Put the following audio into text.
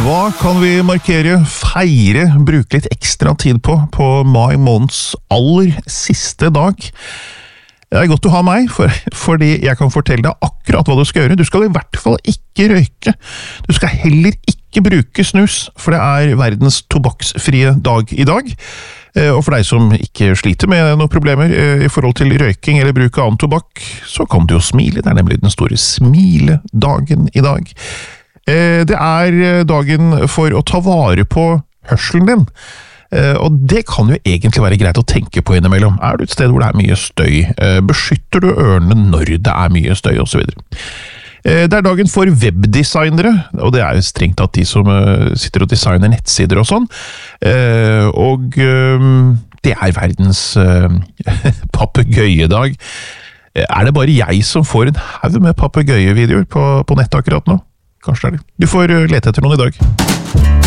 Hva kan vi markere, feire, bruke litt ekstra tid på mai måneds aller siste dag? Det er godt å ha meg, fordi jeg kan fortelle deg akkurat hva du skal gjøre. Du skal i hvert fall ikke røyke. Du skal heller ikke bruke snus, for det er verdens tobakksfrie dag i dag. Og for deg som ikke sliter med noen problemer i forhold til røyking eller bruk av annen tobakk, så kan du jo smile. Det er nemlig den store smiledagen i dag. Det er dagen for å ta vare på hørselen din, og det kan jo egentlig være greit å tenke på innimellom. Er du et sted hvor det er mye støy? Beskytter du ørene når det er mye støy, og så videre? Det er dagen for webdesignere, og det er strengt tatt de som sitter og designer nettsider og sånn, og det er verdens papegøyedag. Er det bare jeg som får en haug med papegøyevideoer på nettet akkurat nå? Kanskje det er det. Du får lete etter noen i dag.